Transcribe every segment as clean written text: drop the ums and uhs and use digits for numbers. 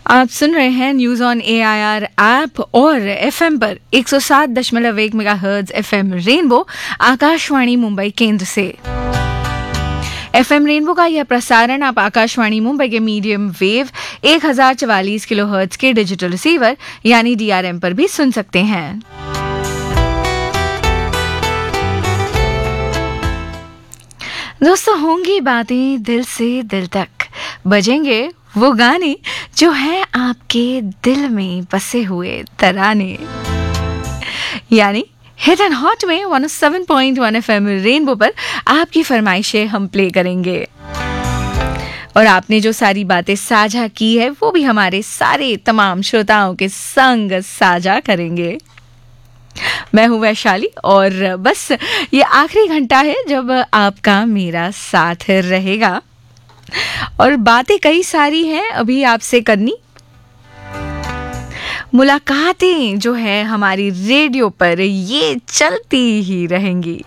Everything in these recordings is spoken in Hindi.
आप सुन रहे हैं न्यूज ऑन AIR ऐप और FM पर 107.1 megahertz FM rainbow Akashvani Mumbai केंद्र से। FM रेनबो का यह प्रसारण आप आकाशवाणी मुंबई के मीडियम वेव 1044 किलोहर्ट्ज के डिजिटल रिसीवर यानी DRM पर भी सुन सकते हैं। दोस्तों, होंगी बातें दिल से दिल तक, बजेंगे वो गाने जो हैं आपके दिल में बसे हुए तराने, यानी हिट एंड हॉट में 107.1 FM रेनबो पर आपकी फरमाइशें हम प्ले करेंगे। और आपने जो सारी बातें साझा की है वो भी हमारे सारे तमाम श्रोताओं के संग साझा करेंगे। मैं हूं वैशाली और बस ये आखिरी घंटा है जब आपका मेरा साथ रहेगा और बातें कई सारी हैं अभी आपसे करनी। मुलाकातें जो है हमारी रेडियो पर ये चलती ही रहेंगी।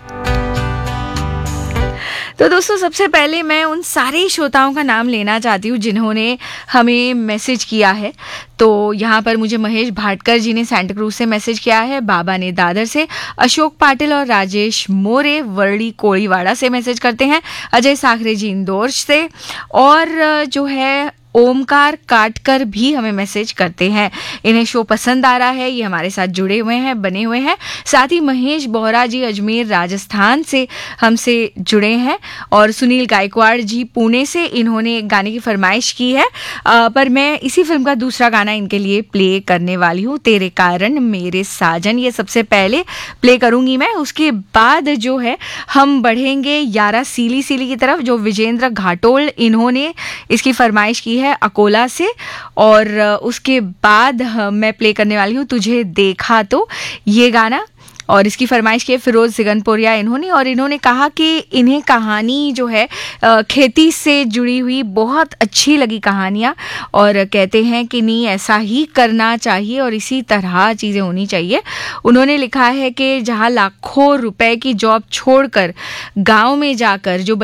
तो दोस्तों, सबसे पहले मैं उन सारे श्रोताओं का नाम लेना चाहती हूँ जिन्होंने हमें मैसेज किया है। तो यहाँ पर मुझे महेश भाटकर जी ने सेंटा क्रूज से मैसेज किया है, बाबा ने दादर से, अशोक पाटिल और राजेश मोरे वर्ली कोड़ीवाड़ा से मैसेज करते हैं, अजय साखरे जी इंदौर से, और जो है ओमकार काटकर भी हमें मैसेज करते हैं। इन्हें शो पसंद आ रहा है, ये हमारे साथ जुड़े हुए हैं, बने हुए हैं। साथ ही महेश बोहरा जी अजमेर राजस्थान से हमसे जुड़े हैं और सुनील गायकवाड़ जी पुणे से, इन्होंने एक गाने की फरमाइश की है पर मैं इसी फिल्म का दूसरा गाना इनके लिए प्ले करने वाली हूँ, तेरे कारण मेरे साजन। ये सबसे पहले प्ले करूंगी मैं, उसके बाद जो है हम बढ़ेंगे यारा सीली सीली की तरफ, जो विजेंद्र घाटोल इन्होंने इसकी फरमाइश की है अकोला से, और उसके बाद मैं प्ले करने वाली हूँ तुझे देखा तो, ये गाना, और इसकी फरमाइश की फिरोज सिगनपुरिया इन्होंने, और इन्होंने कहा कि इन्हें कहानी जो है खेती से जुड़ी हुई बहुत अच्छी लगी कहानियाँ, और कहते हैं कि नहीं ऐसा ही करना चाहिए और इसी तरह चीज़ें होनी चाहिए। उन्होंने लिखा है कि जहाँ लाखों रुपए की जॉब छोड़कर गांव में जाकर जो